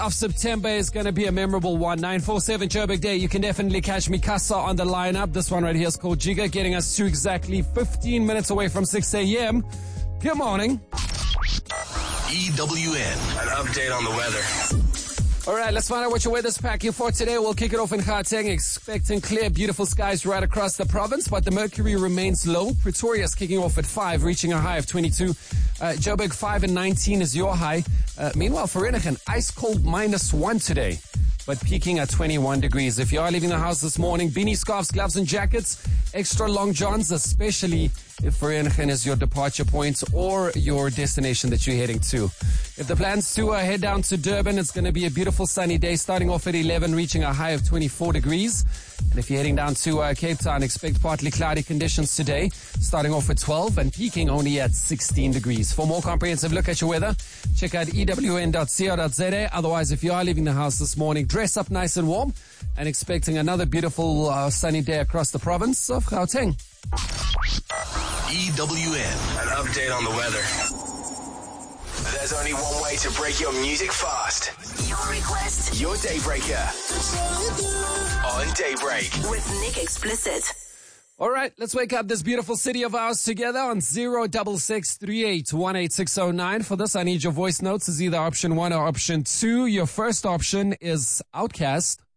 of September is going to be a memorable one. 947 Joburg Day. You can definitely catch me Kasa on the lineup. This one right here is called Jigga, getting us to exactly 15 minutes away from 6 a.m. Good morning. EWN, an update on the weather. All right, let's find out what your weather's packing for today. We'll kick it off in Gauteng, expecting clear, beautiful skies right across the province, but the mercury remains low. Pretoria's kicking off at 5, reaching a high of 22. Joburg 5 and 19 is your high. Meanwhile, Vereeniging, ice cold -1 today, but peaking at 21 degrees. If you are leaving the house this morning, beanie, scarves, gloves, and jackets, extra long johns, especially if Vereeniging is your departure point or your destination that you're heading to. If the plan's to head down to Durban, it's going to be a beautiful sunny day, starting off at 11, reaching a high of 24 degrees. And if you're heading down to Cape Town, expect partly cloudy conditions today, starting off at 12 and peaking only at 16 degrees. For more comprehensive look at your weather, check out ewn.co.za. Otherwise, if you are leaving the house this morning, dress up nice and warm and expecting another beautiful sunny day across the province of Gauteng. EWN, an update on the weather. There's only one way to break your music fast. Your request. Your Daybreaker. On Daybreak. With Nick Explicit. All right, let's wake up this beautiful city of ours together on 06638186009. For this, I need your voice notes as either option 1 or option 2. Your first option is Outcast.